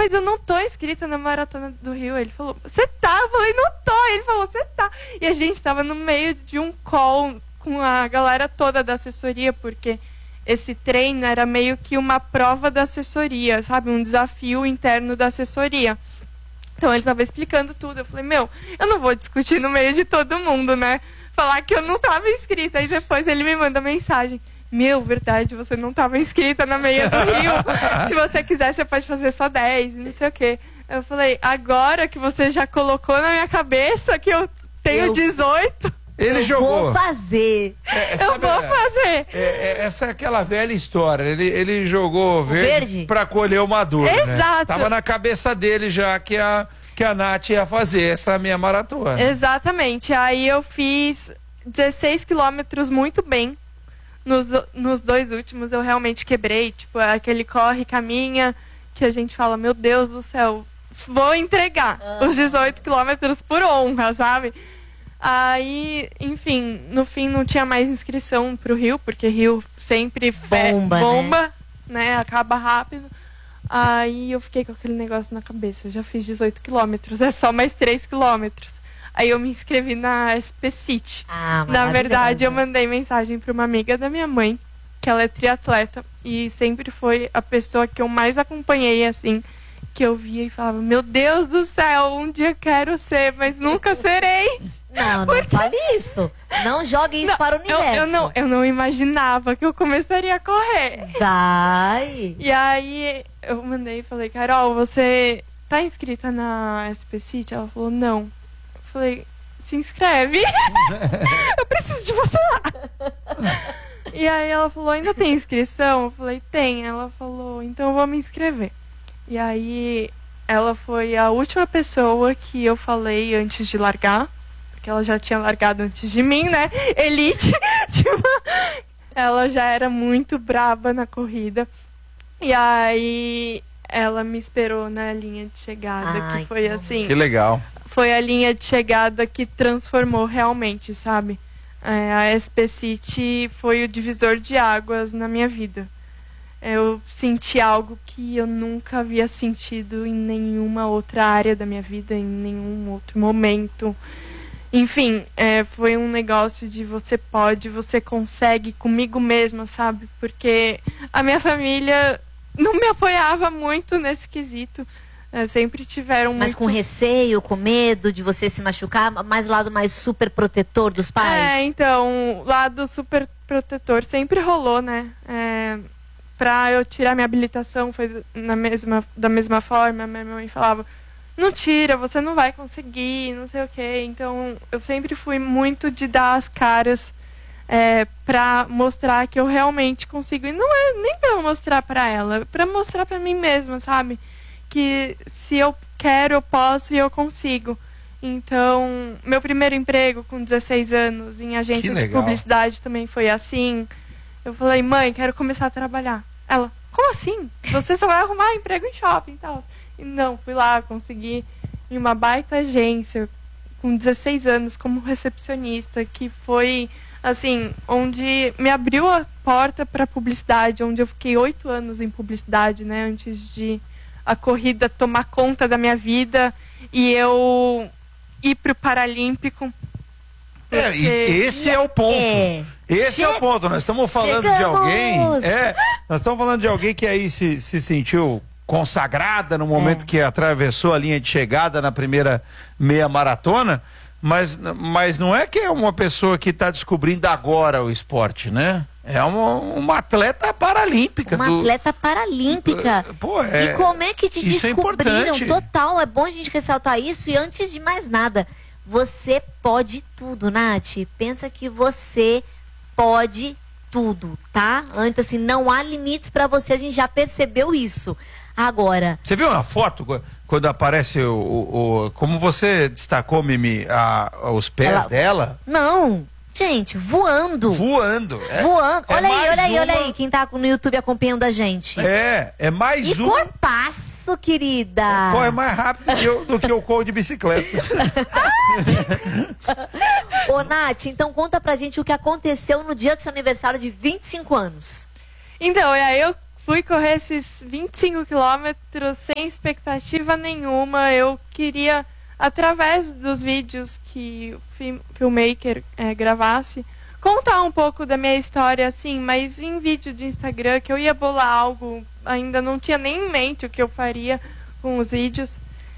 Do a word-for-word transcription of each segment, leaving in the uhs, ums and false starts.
mas eu não tô inscrita na Maratona do Rio. Ele falou, você tá? Eu falei, não tô. Ele falou, você tá. E a gente tava no meio de um call com a galera toda da assessoria, porque esse treino era meio que uma prova da assessoria, sabe? Um desafio interno da assessoria. Então ele tava explicando tudo. Eu falei, meu, eu não vou discutir no meio de todo mundo, né? Falar que eu não tava inscrita. Aí depois ele me manda mensagem. Meu, verdade, você não estava inscrita na meia do Rio. Se você quiser, você pode fazer só dez, não sei o quê. Eu falei, agora que você já colocou na minha cabeça que eu tenho eu, dezoito... Ele eu jogou. vou fazer. É, eu sabe, vou fazer. É, é, essa é aquela velha história. Ele, ele jogou verde, verde para colher o maduro. Exato. Né? Tava na cabeça dele já que a, que a Nath ia fazer essa minha maratona. Exatamente. Aí eu fiz dezesseis quilômetros muito bem. Nos, nos dois últimos eu realmente quebrei, tipo, aquele corre, caminha, que a gente fala, meu Deus do céu, vou entregar uhum. os dezoito quilômetros por honra, sabe? Aí, enfim, no fim não tinha mais inscrição pro Rio, porque Rio sempre bomba, bomba né? né? Acaba rápido. Aí eu fiquei com aquele negócio na cabeça, eu já fiz dezoito quilômetros, é só mais três quilômetros. Aí eu me inscrevi na S P City. Ah, na verdade, eu mandei mensagem para uma amiga da minha mãe, que ela é triatleta, e sempre foi a pessoa que eu mais acompanhei, assim, que eu via e falava, meu Deus do céu, um dia quero ser, mas nunca serei. Não, não fale isso. Não jogue isso não, para o universo. Eu, eu, não, eu não imaginava que eu começaria a correr. Vai! E aí eu mandei e falei, Carol, você tá inscrita na S P City? Ela falou, não. Falei, se inscreve. Eu preciso de você lá. E aí ela falou, ainda tem inscrição? Eu falei, tem. Ela falou, então eu vou me inscrever. E aí ela foi a última pessoa que eu falei antes de largar, porque ela já tinha largado antes de mim, né? Elite. Tipo, ela já era muito braba na corrida. E aí ela me esperou na linha de chegada, Ai, que foi assim... Que legal. Foi a linha de chegada que transformou realmente, sabe? É, a S P City foi o divisor de águas na minha vida. Eu senti algo que eu nunca havia sentido em nenhuma outra área da minha vida, em nenhum outro momento. Enfim, é, foi um negócio de você pode, você consegue comigo mesma, sabe? Porque a minha família não me apoiava muito nesse quesito. É, sempre tiveram Mas muito... com receio, com medo de você se machucar, mais o lado mais super protetor dos pais? É, então, o lado super protetor sempre rolou, né? É, pra eu tirar minha habilitação foi na mesma, da mesma forma, minha mãe falava, não tira, você não vai conseguir, não sei o quê. Então, eu sempre fui muito de dar as caras é, pra mostrar que eu realmente consigo. E não é nem pra mostrar pra ela, é pra mostrar pra mim mesma, sabe? Que se eu quero, eu posso e eu consigo. Então, meu primeiro emprego com dezesseis anos em agência de publicidade também foi assim. Eu falei, mãe, quero começar a trabalhar. Ela, como assim? Você só vai arrumar emprego em shopping e tal. E não, fui lá, consegui em uma baita agência com dezesseis anos como recepcionista, que foi, assim, onde me abriu a porta para publicidade, onde eu fiquei oito anos em publicidade, né, antes de a corrida tomar conta da minha vida e eu ir pro Paralímpico. Porque... É, e esse é o ponto. É. Esse che... é o ponto. Nós estamos falando Chegamos. de alguém. É, nós estamos falando de alguém que aí se, se sentiu consagrada no momento é. que atravessou a linha de chegada na primeira meia maratona. Mas, mas não é que é uma pessoa que está descobrindo agora o esporte, né? É uma, uma atleta paralímpica. Uma do... atleta paralímpica. Pô, é... E como é que te isso descobriram? É Total, é bom a gente ressaltar isso. E antes de mais nada, você pode tudo, Nath. Pensa que você pode tudo, tá? Antes, assim, não há limites para você. A gente já percebeu isso. Agora... Você viu uma foto quando aparece o... o, o como você destacou, Mimi, a, os pés Ela... dela? Não... Gente, voando. Voando. É, voando. Olha é aí, olha aí, uma... olha aí, quem tá no YouTube acompanhando a gente. É, é mais e um... E corpaço, querida. Corre mais rápido que eu, do que eu corro de bicicleta. Ô, Nath, então conta pra gente o que aconteceu no dia do seu aniversário de vinte e cinco anos. Então, aí eu fui correr esses vinte e cinco quilômetros sem expectativa nenhuma. Eu queria, através dos vídeos que o filmmaker é, gravasse, contar um pouco da minha história, assim, mas em vídeo de Instagram, que eu ia bolar algo, ainda não tinha nem em mente o que eu faria com os vídeos,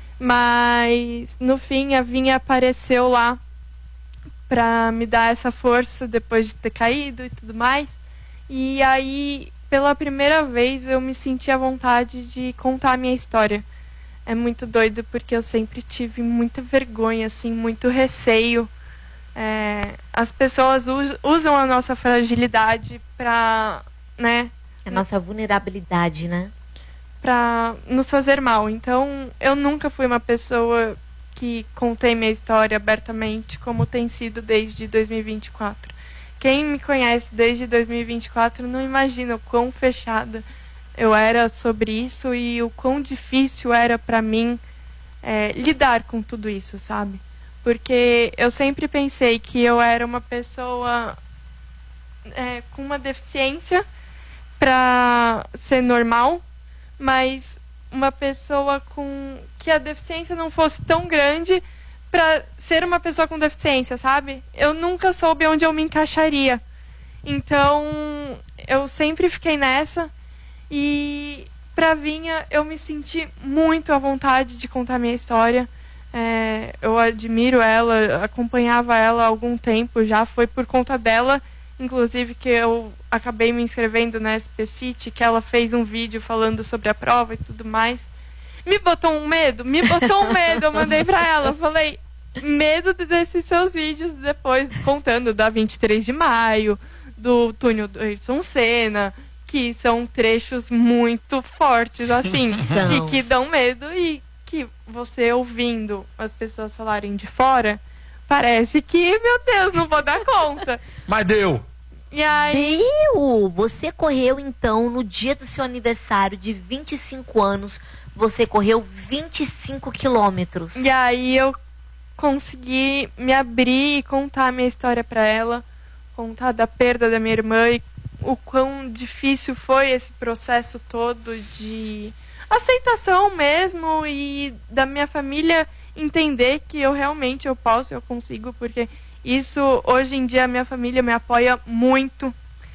mas no fim a Vinha apareceu lá pra me dar essa força depois de ter caído e tudo mais. E aí, pela primeira vez, eu me senti à vontade de contar a minha história. É muito doido, porque eu sempre tive muita vergonha, assim, muito receio. É, as pessoas us- usam a nossa fragilidade pra, né? A nossa vulnerabilidade, né? Pra nos fazer mal. Então, eu nunca fui uma pessoa que contei minha história abertamente, como tem sido desde dois mil e vinte e quatro. Quem me conhece desde dois mil e vinte e quatro não imagina o quão fechada eu era sobre isso e o quão difícil era pra mim é, lidar com tudo isso, sabe? Porque eu sempre pensei que eu era uma pessoa é, com uma deficiência pra ser normal, mas uma pessoa com que a deficiência não fosse tão grande para ser uma pessoa com deficiência, sabe? Eu nunca soube onde eu me encaixaria. Então, eu sempre fiquei nessa e pra Vinha eu me senti muito à vontade de contar minha história. É, eu admiro ela, acompanhava ela há algum tempo já, foi por conta dela, inclusive, que eu acabei me inscrevendo na S P City, que ela fez um vídeo falando sobre a prova e tudo mais. Me botou um medo, me botou um medo, eu mandei pra ela, falei, medo desses seus vídeos depois, contando da vinte e três de maio, do túnel do Ayrton Senna, que são trechos muito fortes, assim, e que dão medo, e que você ouvindo as pessoas falarem de fora, parece que, meu Deus, não vou dar conta. Mas deu. E aí... Deu! Você correu, então, no dia do seu aniversário de vinte e cinco anos, você correu vinte e cinco quilômetros. E aí eu consegui me abrir e contar a minha história pra ela, contar da perda da minha irmã e o quão difícil foi esse processo todo de aceitação mesmo e da minha família entender que eu realmente eu posso, eu consigo, porque isso hoje em dia a minha família me apoia muito.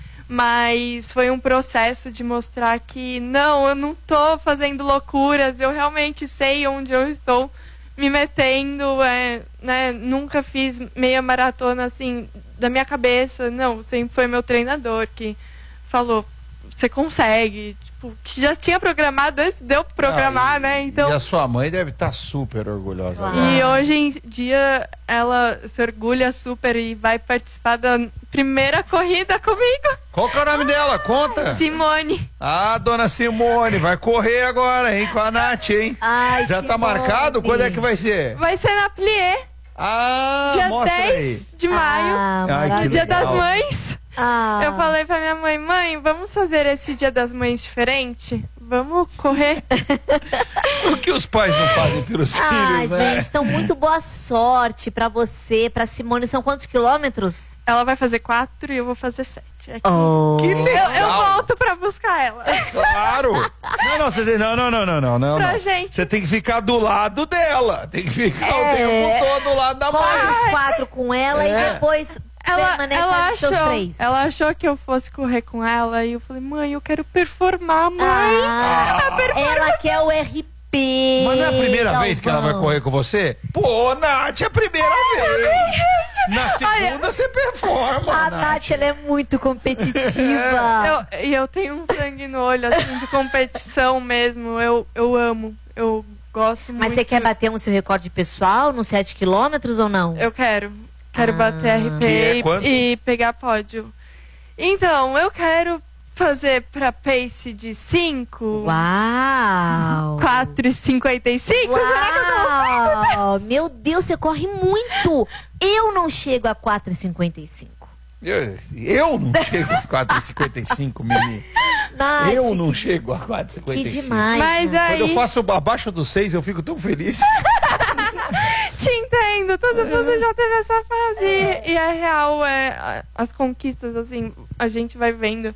Mas foi um processo de mostrar que não, eu não tô fazendo loucuras, eu realmente sei onde eu estou me metendo, é, né? Nunca fiz meia maratona assim da minha cabeça, não, sempre foi meu treinador que falou, você consegue, tipo, que já tinha programado antes de eu programar, ah, e, né? Então, e a sua mãe deve estar super orgulhosa. Claro. E hoje em dia ela se orgulha super e vai participar da primeira corrida comigo. Qual que é o nome dela? Conta. Simone. Ah, dona Simone, vai correr agora, hein, com a Nath, hein? Ai, já Simone. Tá marcado? Quando é que vai ser? Vai ser na Plié. Ah, dia mostra dez aí. de maio. Ah, Ai, que Dia legal. das Mães. Ah. Eu falei pra minha mãe, mãe, vamos fazer esse Dia das Mães diferente? Vamos correr. O que os pais não fazem pelos Ah, filhos, né? gente, então muito boa sorte pra você, pra Simone. São quantos quilômetros? Ela vai fazer quatro e eu vou fazer sete. É que- Oh. Que legal. Eu, eu volto pra buscar ela. Claro. Não, não, você tem, não, não, não, não, não, não. Pra não. gente. Você tem que ficar do lado dela. Tem que ficar É. o tempo todo do lado da Corre mãe. os quatro com ela É. e depois Ela, permanece ela, com os seus achou, três. ela achou que eu fosse correr com ela e eu falei, mãe, eu quero performar, mãe. Ah, ela quer o R P. Mas não é a primeira vez que ela vai Galvão. correr com você? Pô, Nath, é a primeira vez. Na segunda você performa, A Nath. Nath, ela é muito competitiva. Eu- E eu, tenho um sangue no olho, assim, de competição mesmo. Eu, eu amo. Eu gosto muito. Mas você quer bater o seu recorde pessoal nos sete quilômetros ou não? Eu quero. Quero Ah. bater R P Que é e- quanto? e pegar pódio. Então, eu quero fazer pra pace de cinco. Uau! quatro e cinquenta e cinco? Será que eu consigo? Uau! Meu Deus, você corre muito! Eu não chego a quatro e cinquenta e cinco. Eu, eu não chego a quatro e cinquenta e cinco, Mimi. Nath, Eu não chego a quatro e cinquenta que e cinco. demais. Mas Nath. aí, Quando eu faço abaixo dos seis, eu fico tão feliz. te entendo, todo mundo já teve essa fase. E, e é real, é, a- as conquistas, assim, a gente vai vendo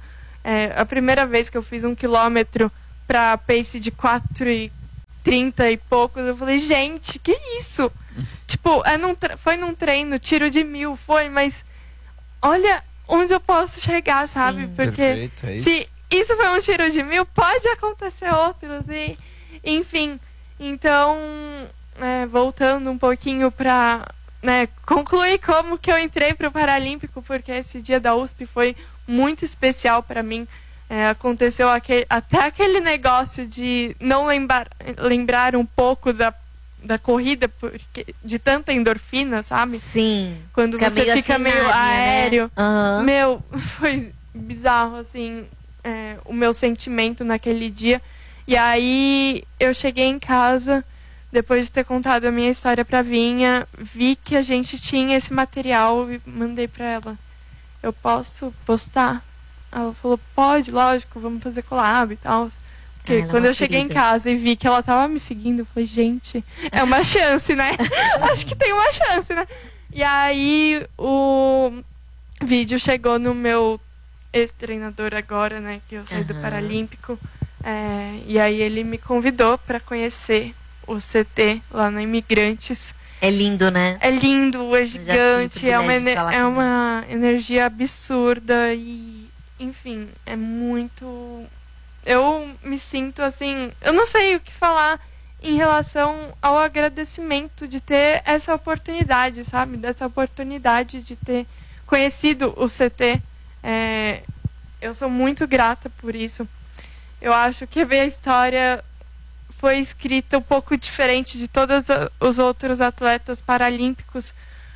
É, a primeira vez que eu fiz um quilômetro pra pace de quatro e trinta e poucos, eu falei, gente, que isso? Tipo, é num foi num treino, tiro de mil, foi, mas olha onde eu posso chegar, Sim. sabe? Porque Perfeito, é isso. se isso foi um tiro de mil, pode acontecer outros, e enfim. Então, é, voltando um pouquinho pra né, concluir como que eu entrei pro Paralímpico, porque esse dia da U S P foi muito especial para mim. É, aconteceu aquele, até aquele negócio de não lembrar, lembrar um pouco da, da corrida, porque, de tanta endorfina, sabe? Sim. Quando fica você meio fica meio aéreo. Né? Uhum. Meu, foi bizarro, assim, é, o meu sentimento naquele dia. E aí eu cheguei em casa, depois de ter contado a minha história pra Vinha, vi que a gente tinha esse material e mandei pra ela. Eu posso postar? Ela falou, pode, lógico, vamos fazer collab e tal. Porque ah, quando é eu cheguei querida. em casa e vi que ela tava me seguindo, eu falei, gente, é uma chance, né? Acho que tem uma chance, né? E aí o vídeo chegou no meu ex-treinador agora, né? Que eu saí uhum. do Paralímpico. É, e aí ele me convidou para conhecer o C T lá no Imigrantes. É lindo, né? É lindo, é gigante, é uma, é uma energia absurda e, enfim, é muito... Eu me sinto assim, eu não sei o que falar em relação ao agradecimento de ter essa oportunidade, sabe? Dessa oportunidade de ter conhecido o C T. É, eu sou muito grata por isso. Eu acho que a minha história foi escrita um pouco diferente de todos os outros atletas paralímpicos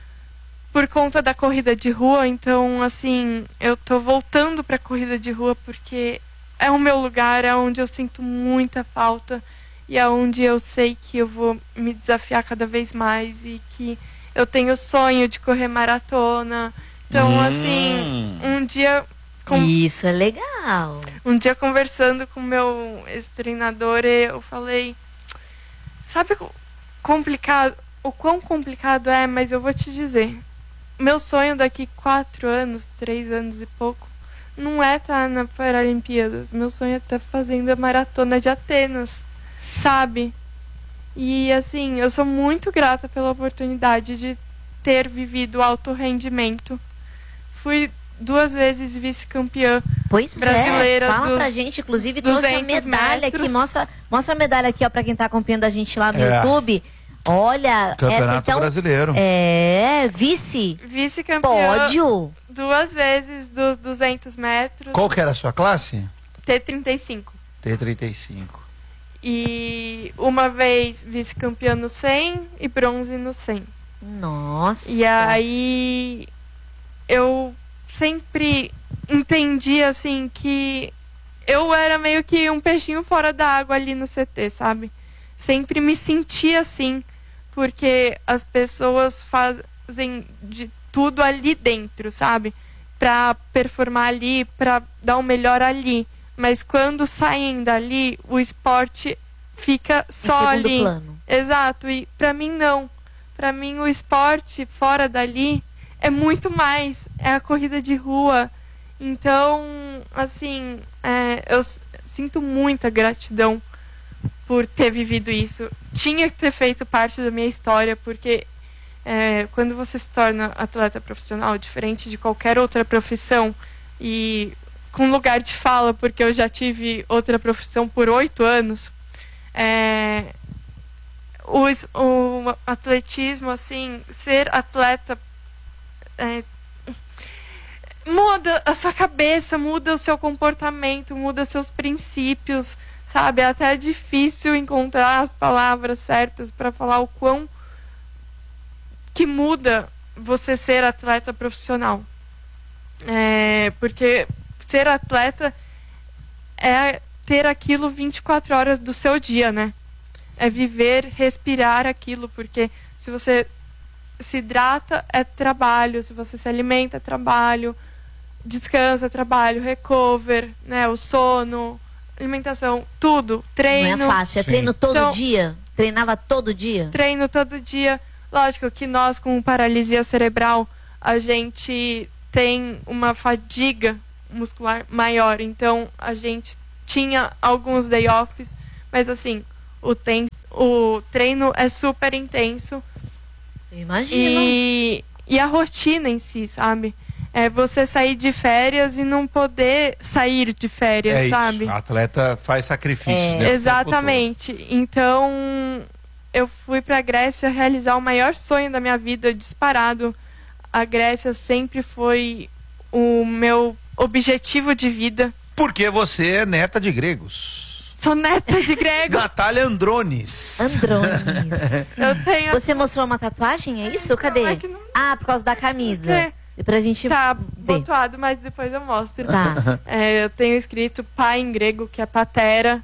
por conta da corrida de rua. Então, assim, eu tô voltando para a corrida de rua porque é o meu lugar, é onde eu sinto muita falta e é onde eu sei que eu vou me desafiar cada vez mais e que eu tenho o sonho de correr maratona. Então, hum. assim, um dia... Com... Isso é legal. Um dia conversando com o meu ex-treinador, eu falei, sabe complicado, o quão complicado é, mas eu vou te dizer, meu sonho daqui quatro anos, três anos e pouco, não é estar na Paralimpíadas, meu sonho é estar fazendo a maratona de Atenas, sabe? E assim, eu sou muito grata pela oportunidade de ter vivido alto rendimento. Fui duas vezes vice-campeã brasileira. É, fala dos pra gente, inclusive trouxe a medalha metros. aqui, mostra, mostra a medalha aqui, ó, pra quem tá acompanhando a gente lá no é. YouTube. Olha, Campeonato essa então brasileiro. É, vice. Vice-campeã. Pódio. Duas vezes dos duzentos metros. Qual que era a sua classe? T trinta e cinco. T trinta e cinco. E uma vez vice-campeã no cem e bronze no cem. Nossa. E aí eu sempre entendi, assim, que eu era meio que um peixinho fora da água ali no C T, sabe? Sempre me senti assim, porque as pessoas fazem de tudo ali dentro, sabe? Pra performar ali, pra dar o melhor ali. Mas quando saem dali, o esporte fica só ali. ali. Plano. Exato, e pra mim não. Pra mim o esporte fora dali é muito mais, é a corrida de rua. Então, assim, é, eu sinto muita gratidão por ter vivido isso. Tinha que ter feito parte da minha história, porque é, quando você se torna atleta profissional, diferente de qualquer outra profissão, e com lugar de fala, porque eu já tive outra profissão por oito anos, é, o, o atletismo, assim, ser atleta É, muda a sua cabeça, muda o seu comportamento, muda seus princípios, sabe? É até difícil encontrar as palavras certas para falar o quão que muda você ser atleta profissional. É, porque ser atleta é ter aquilo vinte e quatro horas do seu dia, né? É viver, respirar aquilo, porque se você se hidrata é trabalho, se você se alimenta é trabalho, descansa é trabalho, recover, né, o sono, alimentação, tudo, treino. Não é fácil, é Sim. treino todo então, dia? Treinava todo dia? Treino todo dia. Lógico que nós com paralisia cerebral, a gente tem uma fadiga muscular maior. Então, a gente tinha alguns day offs, mas assim, o, ten, o treino é super intenso. Imagina. E, e a rotina em si, sabe? É você sair de férias e não poder sair de férias, é sabe? Isso. A atleta faz sacrifícios, é. né? Exatamente. Então, eu fui pra Grécia realizar o maior sonho da minha vida, disparado. A Grécia sempre foi o meu objetivo de vida. Porque você é neta de gregos. Sou neta de grego. Natália Andrones. Andrones. Eu tenho... Você mostrou uma tatuagem, é isso? Cadê? Não, é que não... Ah, por causa da camisa. É. E pra gente Tá ver. botuado, mas depois eu mostro. Tá. É, eu tenho escrito pai em grego, que é patera.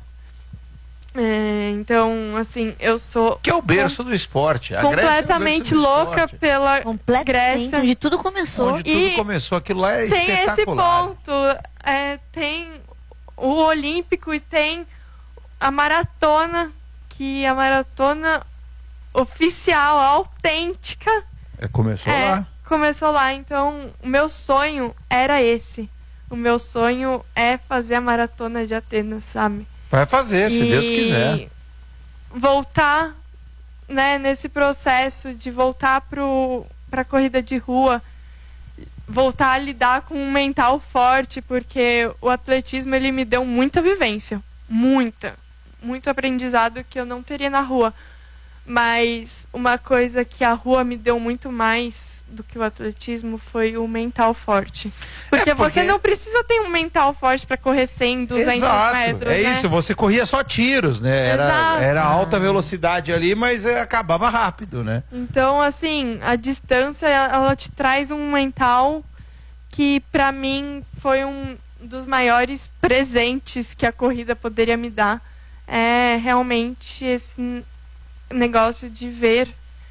É, então, assim, eu sou... Que é o berço do esporte. A completamente Grécia é o berço do louca esporte. pela Completamente, Grécia. onde tudo começou. Onde tudo E começou, aquilo lá é Tem esse espetacular. ponto. É, tem o Olímpico e tem a maratona, que a maratona oficial, autêntica, É, começou é, lá. começou lá. Então, o meu sonho era esse. O meu sonho é fazer a maratona de Atenas, sabe? Vai fazer, se E Deus quiser. voltar, né, nesse processo de voltar para a corrida de rua, voltar a lidar com um mental forte, porque o atletismo ele me deu muita vivência, muita, muito aprendizado que eu não teria na rua. Mas uma coisa que a rua me deu muito mais do que o atletismo foi o mental forte. Porque, É, porque... você não precisa ter um mental forte para correr cem, duzentos Exato. metros, É né? isso, você corria só tiros, né? Era, Exato. era alta velocidade ali, mas é, acabava rápido, né? Então, assim, a distância, ela te traz um mental que, pra mim, foi um dos maiores presentes que a corrida poderia me dar. É realmente esse negócio de ver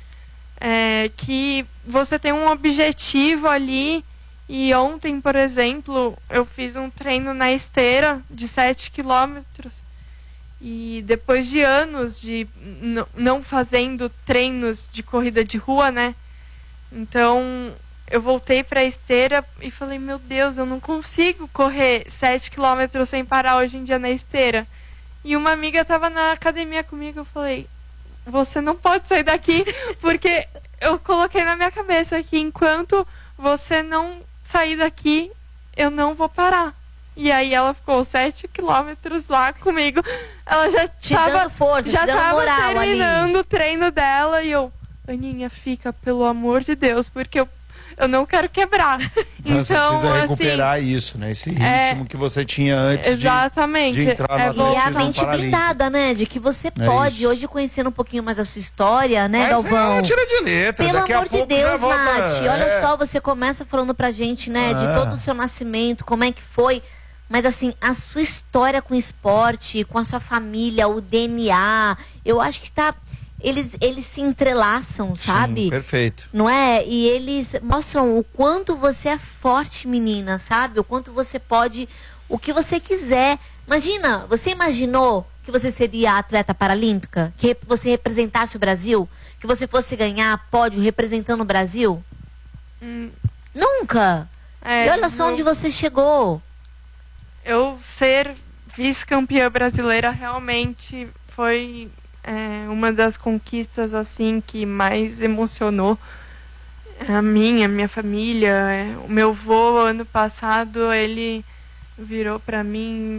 é, que você tem um objetivo ali. E ontem, por exemplo, eu fiz um treino na esteira de sete quilômetros. E depois de anos de n- não fazendo treinos de corrida de rua, né? Então, eu voltei para a esteira e falei, meu Deus, eu não consigo correr sete quilômetros sem parar hoje em dia na esteira. E uma amiga estava na academia comigo, eu falei, você não pode sair daqui, porque eu coloquei na minha cabeça que enquanto você não sair daqui, eu não vou parar. E aí ela ficou sete quilômetros lá comigo. Ela já Te tava, dando força, já te dando tava moral terminando ali. o treino dela e eu, Aninha, fica, pelo amor de Deus, porque eu, eu não quero quebrar. Então, você então, precisa assim, recuperar isso, né? Esse ritmo é, que você tinha antes exatamente, de, de entrar no é E atletismo a mente paralímpico. blindada, né? De que você É pode, isso. hoje conhecendo um pouquinho mais a sua história, né, Mas Galvão? é, tira de letra. Pelo Daqui amor a de pouco já Deus, volta, Nath, olha é. só, você começa falando pra gente, né, de Ah. todo o seu nascimento, como é que foi, mas assim, a sua história com o esporte, com a sua família, o D N A, eu acho que tá, eles, eles se entrelaçam, sabe? Sim, perfeito. Não é? E eles mostram o quanto você é forte, menina, sabe? O quanto você pode, o que você quiser. Imagina, você imaginou que você seria atleta paralímpica? Que você representasse o Brasil? Que você fosse ganhar pódio representando o Brasil? Hum, Nunca! é, E olha só eu- onde você chegou. eu ser vice-campeã brasileira realmente foi é, uma das conquistas assim que mais emocionou a minha, a minha família. É, o meu vô, ano passado, ele virou pra mim,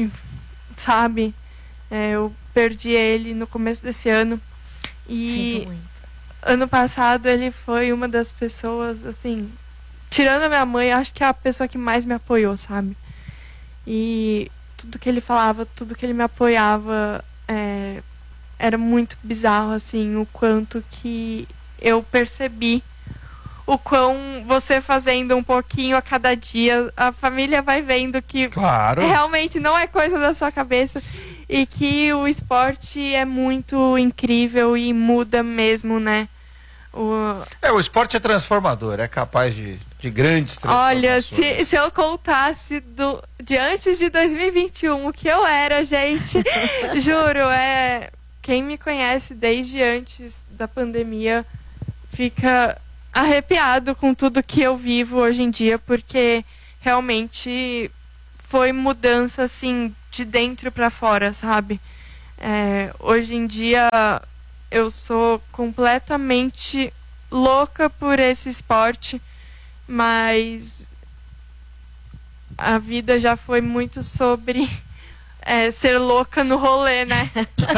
sabe? É, eu perdi ele no começo desse ano. E Sinto muito. ano passado ele foi uma das pessoas, assim, tirando a minha mãe, acho que é a pessoa que mais me apoiou, sabe? E tudo que ele falava, tudo que ele me apoiava, é, era muito bizarro, assim, o quanto que eu percebi o quão você fazendo um pouquinho a cada dia, a família vai vendo que Claro. realmente não é coisa da sua cabeça e que o esporte é muito incrível e muda mesmo, né? O... É, o esporte é transformador, é capaz de, de grandes Olha, transformações. se, se eu contasse do, de antes de dois mil e vinte e um o que eu era, gente, juro, é, quem me conhece desde antes da pandemia fica arrepiado com tudo que eu vivo hoje em dia, porque realmente foi mudança, assim, de dentro para fora, sabe? É, hoje em dia eu sou completamente louca por esse esporte, mas a vida já foi muito sobre é, ser louca no rolê, né?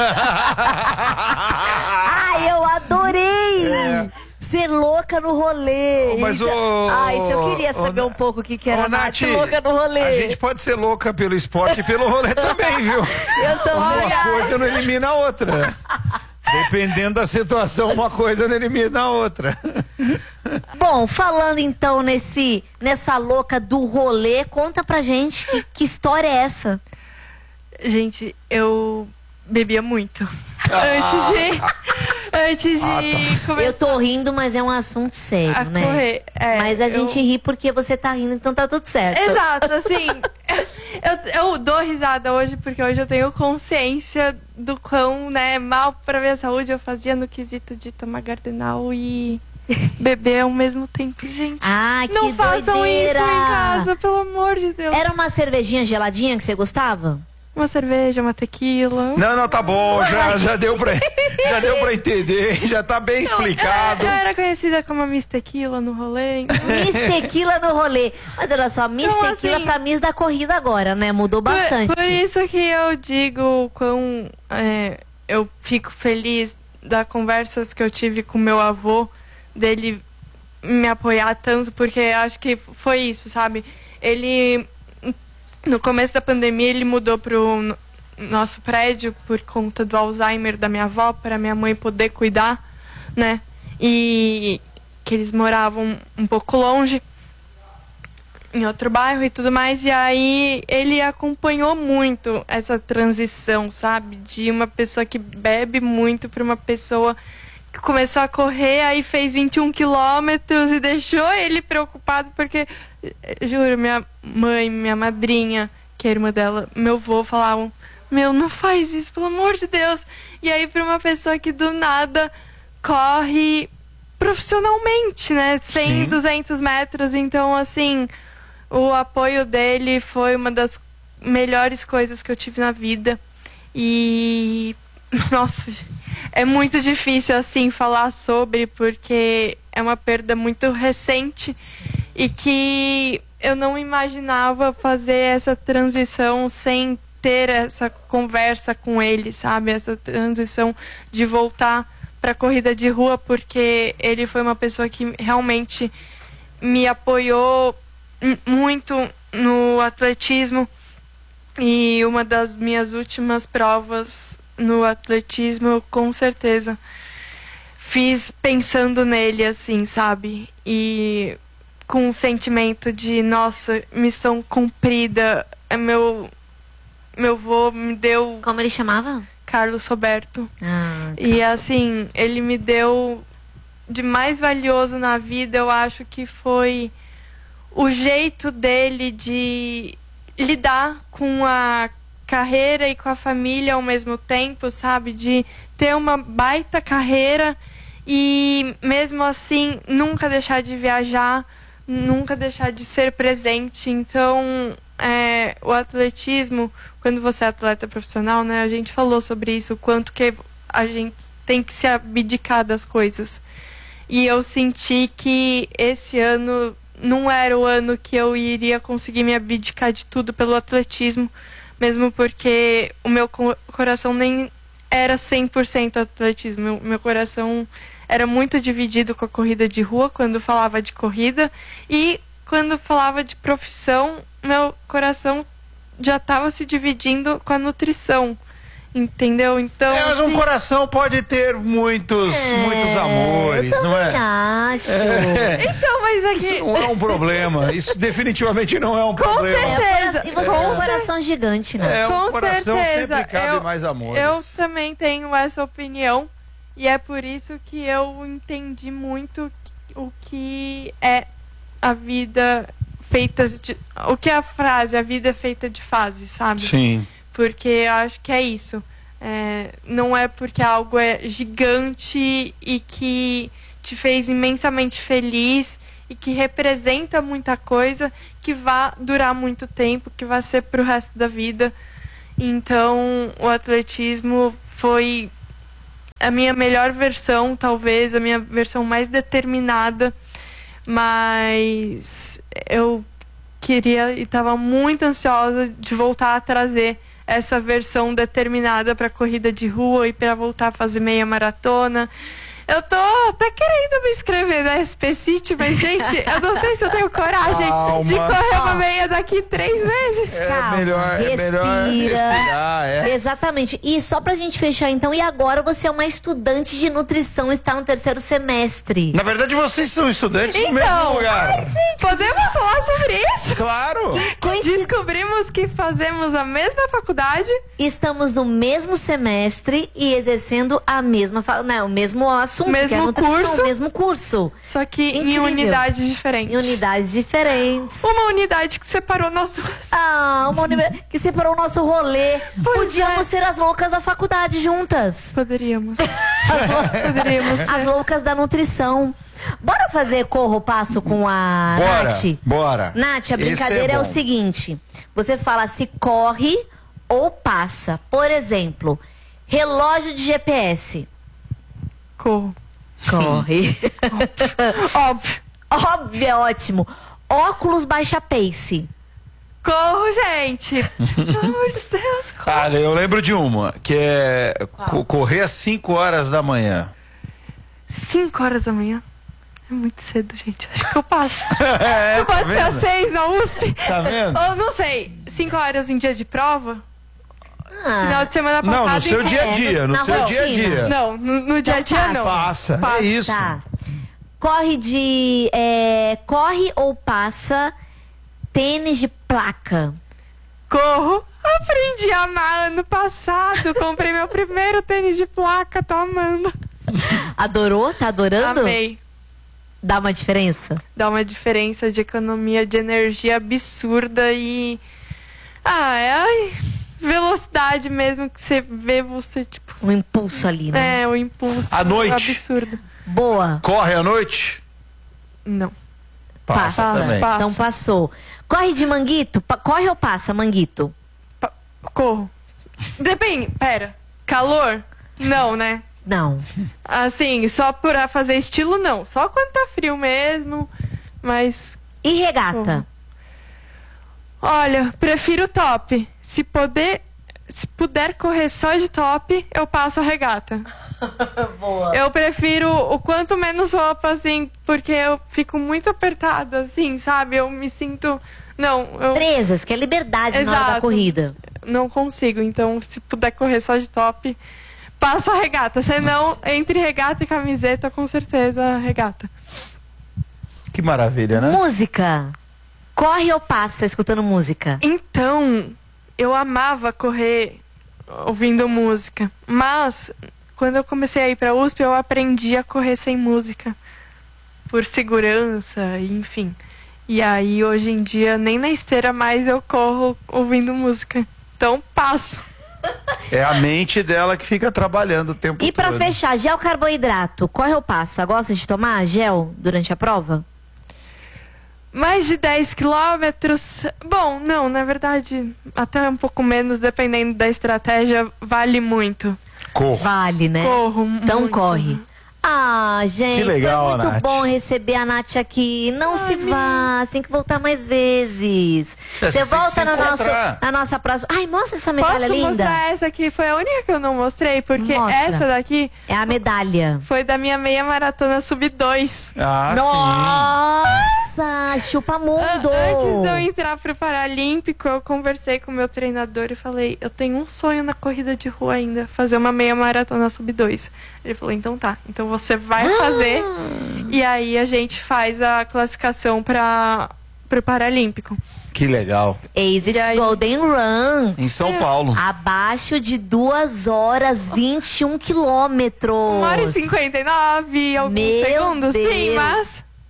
Ai, eu adorei! É. Ser louca no rolê. Mas isso... o... Ah, isso eu queria saber o... um pouco o que, que era Nath, Nath louca no rolê. A gente pode ser louca pelo esporte e pelo rolê também, viu? Eu tô Uma coisa não elimina a outra. Dependendo da situação, uma coisa não elimina a outra. Bom, falando então nesse, nessa louca do rolê, conta pra gente que, que história é essa? Gente, eu bebia muito. Ah. Antes de... Antes de ah, tá. começar... Eu tô rindo, mas é um assunto sério, a né? Correr. É, mas a eu... gente ri porque você tá rindo, então tá tudo certo. Exato, assim... eu, eu dou risada hoje porque hoje eu tenho consciência do quão, né, mal pra minha saúde eu fazia no quesito de tomar Gardenal e beber ao mesmo tempo, gente. Ah, que Não façam doideira. isso em casa, pelo amor de Deus. Era uma cervejinha geladinha que você gostava? Uma cerveja, uma tequila. Não, não, tá bom, já, já, deu, pra, já deu pra entender, já tá bem não, explicado. Eu, eu era conhecida como a Miss Tequila no rolê. Então... Miss Tequila no rolê. Mas olha só, Miss então, Tequila assim, pra Miss da corrida agora, né? Mudou bastante. Por, por isso que eu digo quão é, eu fico feliz das conversas que eu tive com meu avô, dele me apoiar tanto, porque acho que foi isso, sabe? Ele... No começo da pandemia, ele mudou pro nosso prédio por conta do Alzheimer da minha avó, para minha mãe poder cuidar, né? E que eles moravam um pouco longe, em outro bairro e tudo mais. E aí ele acompanhou muito essa transição, sabe? De uma pessoa que bebe muito para uma pessoa que começou a correr, aí fez vinte e um quilômetros e deixou ele preocupado porque... Juro, minha mãe, minha madrinha, que é a irmã dela, meu avô falavam, meu, não faz isso, pelo amor de Deus. E aí para uma pessoa que do nada corre profissionalmente, né, cem, duzentos metros, então assim, o apoio dele foi uma das melhores coisas que eu tive na vida. E nossa, é muito difícil assim falar sobre, porque é uma perda muito recente. E que eu não imaginava fazer essa transição sem ter essa conversa com ele, sabe? Essa transição de voltar para a corrida de rua, porque ele foi uma pessoa que realmente me apoiou muito no atletismo. E uma das minhas últimas provas no atletismo, com certeza, fiz pensando nele, assim, sabe? E... com um sentimento de, nossa, missão cumprida. Meu meu vô me deu... Como ele chamava? Carlos Roberto. Ah, e assim, ele me deu de mais valioso na vida, eu acho que foi o jeito dele de lidar com a carreira e com a família ao mesmo tempo, sabe? De ter uma baita carreira e mesmo assim nunca deixar de viajar, nunca deixar de ser presente. Então, é, o atletismo, quando você é atleta profissional, né, a gente falou sobre isso, o quanto que a gente tem que se abdicar das coisas. E eu senti que esse ano não era o ano que eu iria conseguir me abdicar de tudo pelo atletismo, mesmo porque o meu co- coração nem era cem por cento atletismo. Meu, meu coração era muito dividido com a corrida de rua, quando falava de corrida, e quando falava de profissão, meu coração já estava se dividindo com a nutrição, entendeu? Então, é, mas um assim, coração pode ter muitos, é, muitos amores, eu não é? Acho. É. Então, mas aqui... Isso não é um problema. Isso definitivamente não é um com problema. Certeza. E você é um coração gigante, né? É, um com coração certeza. sempre cabe eu, mais amores. Eu também tenho essa opinião. E é por isso que eu entendi muito o que é a vida feita de... O que é a frase, a vida é feita de fases, sabe? Sim. Porque eu acho que é isso. É, não é porque algo é gigante e que te fez imensamente feliz e que representa muita coisa, que vai durar muito tempo, que vai ser pro resto da vida. Então, o atletismo foi a minha melhor versão, talvez, a minha versão mais determinada, mas eu queria e estava muito ansiosa de voltar a trazer essa versão determinada para corrida de rua e para voltar a fazer meia maratona. Eu tô até querendo me inscrever na S P City, mas, gente, eu não sei se eu tenho coragem Calma. de correr uma meia daqui três meses. É Calma, melhor, é melhor respirar, é. Exatamente. E só pra gente fechar, então, e agora você é uma estudante de nutrição, está no terceiro semestre. Na verdade, vocês são estudantes então, no mesmo lugar. Ai, gente, podemos falar sobre isso? Claro. Descobrimos que fazemos a mesma faculdade. Estamos no mesmo semestre e exercendo a mesma, né, o mesmo assunto. Mesmo que é nutrição, curso. O mesmo curso. Só que Incrível. em unidades diferentes. Em unidades diferentes. Uma unidade que separou nosso... Ah, uma unidade que separou o nosso rolê. Pois Podíamos é. ser as loucas da faculdade juntas. Poderíamos. As, Poderíamos ser. As loucas da nutrição. Bora fazer corro passo com a bora, Nath? Bora. Nath, a brincadeira é, é o seguinte. Você fala se corre ou passa. Por exemplo, relógio de G P S. Corro. Corre. Óbvio. Óbvio, é ótimo. Óculos baixa pace. Corro, gente. Pelo amor de Deus, corro. Cara, eu lembro de uma, que é co correr às cinco horas da manhã. cinco horas da manhã? É muito cedo, gente. Acho que eu passo. é, não pode tá ser às vendo? seis na U S P? Tá vendo? Ou não sei, cinco horas em dia de prova? Ah, Final de semana passada. Não, no seu em- dia a dia, É, no na seu rotina. dia a dia. Não, no, no dia a dia passa. não. Passa, Passa. é isso. Tá. Corre de. é, corre ou passa tênis de placa? Corro. Aprendi a amar ano passado. Comprei meu primeiro tênis de placa, tô amando. Adorou? Tá adorando? Amei. Dá uma diferença? Dá uma diferença de economia de energia absurda e. Ah, é a velocidade mesmo que você vê você, tipo. Um impulso ali, né? É, o impulso. À noite. Absurdo. Boa. Corre à noite? Não. Passa, Passa. também. Passa. Então passou. Corre de manguito? Pa- corre ou passa, manguito? Pa- Corro. Depende. Pera. Calor? Não, né? Não. Assim, só pra fazer estilo, não. Só quando tá frio mesmo. Mas, E regata? olha, prefiro top. Se poder, se puder correr só de top, eu passo a regata. Boa. Eu prefiro o quanto menos roupa, assim, porque eu fico muito apertada, assim, sabe? Eu me sinto... Não, eu Presas, que é liberdade na hora da Exato. corrida. não consigo. Então, se puder correr só de top, passo a regata. Senão, entre regata e camiseta, com certeza, regata. Que maravilha, né? Música. Corre ou passa escutando música? Então, eu amava correr ouvindo música. Mas, quando eu comecei a ir pra U S P, eu aprendi a correr sem música. Por segurança, enfim. E aí, hoje em dia, nem na esteira mais eu corro ouvindo música. Então, passo. É a mente dela que fica trabalhando o tempo E pra todo. fechar, gel carboidrato. Corre ou passa? Gosta de tomar gel durante a prova? Mais de dez quilômetros. Bom, não, na verdade, até um pouco menos, dependendo da estratégia, vale muito. Corro. Vale, né? Corro. Então muito. corre. Ah, gente, Que legal, foi muito Nath. bom receber a Nath aqui. Não se vá, você tem que voltar mais vezes. É, Você você tem que volta se no nosso, encontrar. na nossa próxima. Ai, mostra essa medalha Posso linda. mostrar essa aqui? Foi a única que eu não mostrei, porque Mostra. essa daqui É a medalha. foi da minha meia maratona sub dois. Ah, Nossa, chupa mundo. Antes de eu entrar pro Paralímpico, eu conversei com o meu treinador e falei, eu tenho um sonho na corrida de rua ainda, fazer uma meia maratona sub dois. Ele falou, então tá, então você vai fazer e aí a gente faz a classificação para pro Paralímpico. sim. Que legal. ASICS E aí? Golden Run. Em São Paulo. Abaixo de duas horas, vinte e um quilômetros. uma hora e cinquenta e nove, alguns Meu segundos, sim, Deus. mas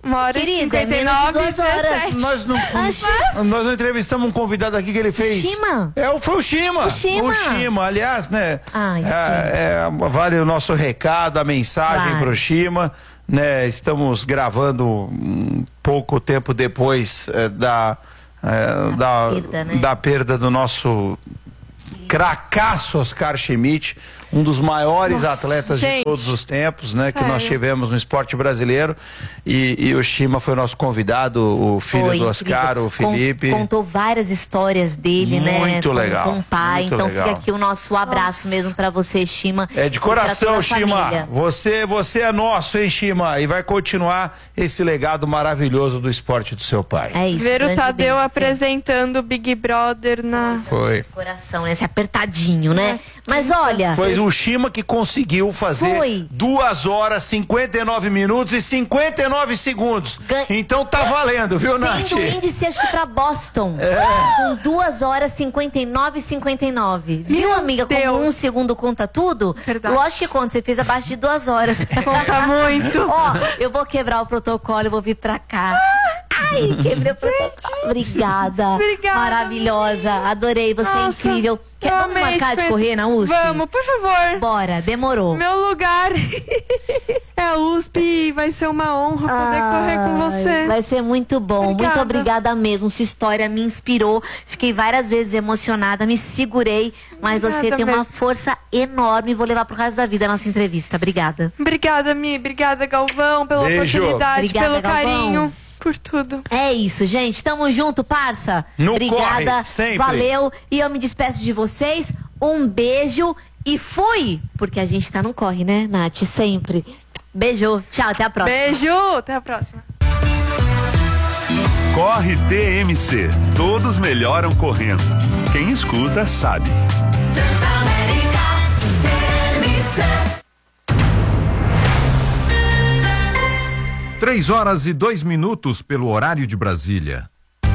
Uma hora e cinquenta e nove, duas horas. Nós não, nós não entrevistamos um convidado aqui que ele fez. Shima? É, foi o Shima. O Shima. O Shima. Aliás, né? Ai, é, é, vale o nosso recado, a mensagem claro. pro Shima. Né? Estamos gravando um pouco tempo depois é, da, é, da, perda, né? da perda do nosso cracaço Oscar Schmidt, um dos maiores Nossa, atletas gente. de todos os tempos, né? Sério? Que nós tivemos no esporte brasileiro. E, e o Shima foi o nosso convidado, o filho Foi do Oscar, incrível. o Felipe. Con- contou várias histórias dele, né? Muito com, legal, Com o pai. muito Então legal. fica aqui o nosso abraço Nossa. mesmo pra você, Shima. É de e pra toda coração, a Shima. família. Você, você é nosso, hein, Shima? E vai continuar esse legado maravilhoso do esporte do seu pai. É isso. Ver o grande Tadeu beijo. apresentando o Big Brother na... Foi. Coração, né? Esse apertadinho, né? É. Mas olha. Foi o Shima que conseguiu fazer Foi. duas horas, cinquenta e nove minutos e cinquenta e nove segundos. Gan- Então tá valendo, viu, Nath? Tendo índice, acho que pra Boston. É. Com duas horas cinquenta e nove e cinquenta e nove. Viu, Meu amiga? Como Deus. um segundo conta tudo? Verdade. Lógico que conta. Você fez abaixo de duas horas. Conta muito. Ó, eu vou quebrar o protocolo, eu vou vir pra cá. Ai, quebrei o protocolo. Obrigada. Obrigada, Maravilhosa. Adorei, você Nossa, é incrível. Quer, eu vamos amei marcar te de conhecer. correr na U S P? Vamos, por favor. Bora, demorou. Meu lugar é a U S P e vai ser uma honra poder correr com você. Ai, vai ser muito bom. Obrigada. Muito obrigada mesmo. Sua história me inspirou. Fiquei várias vezes emocionada, me segurei. Mas Obrigada você tem uma mesmo. força enorme. Vou levar pro resto da vida a nossa entrevista. Obrigada. Obrigada, Mi. Obrigada, Galvão, pela Beijo. oportunidade, Obrigada, pelo Galvão. carinho, por tudo. É isso, gente. Tamo junto, parça. Não Obrigada. corre, sempre. Valeu. E eu me despeço de vocês. Um beijo e fui! Porque a gente tá no corre, né, Nath? Sempre. Beijo. Tchau, até a próxima. Beijo, até a próxima. Corre T M C. Todos melhoram correndo. Quem escuta sabe. Três horas e dois minutos pelo horário de Brasília.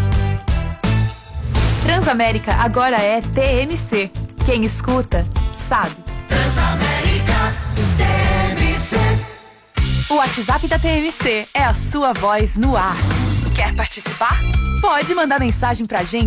Transamérica agora é T M C. Quem escuta, sabe. Transamérica T M C. O WhatsApp da T M C é a sua voz no ar. Quer participar? Pode mandar mensagem pra gente